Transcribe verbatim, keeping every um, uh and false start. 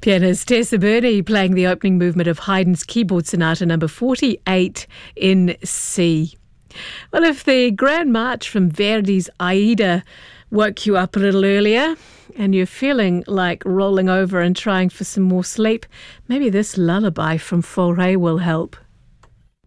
Pianist Tessa Burney playing the opening movement of Haydn's Keyboard Sonata number forty-eight in C. Well, if the Grand March from Verdi's Aida woke you up a little earlier and you're feeling like rolling over and trying for some more sleep, maybe this lullaby from Fauré will help.